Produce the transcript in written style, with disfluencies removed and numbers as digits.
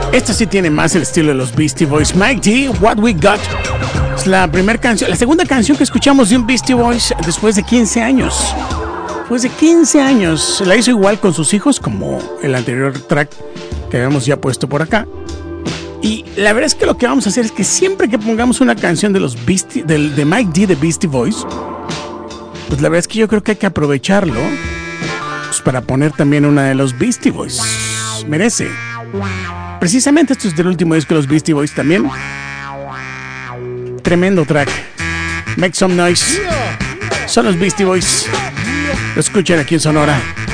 Esta sí tiene más el estilo de los Beastie Boys. Mike D, What We Got. Es la primera canción, la segunda canción que escuchamos de un Beastie Boys después de 15 años. Después de 15 años. La hizo igual con sus hijos como el anterior track que habíamos ya puesto por acá. Y la verdad es que lo que vamos a hacer es que siempre que pongamos una canción de los de Mike D de Beastie Boys, pues la verdad es que yo creo que hay que aprovecharlo pues para poner también una de los Beastie Boys. Merece. Precisamente esto es del último disco de los Beastie Boys también. Tremendo track. Make Some Noise. Son los Beastie Boys. Lo escuchan aquí en Sonora.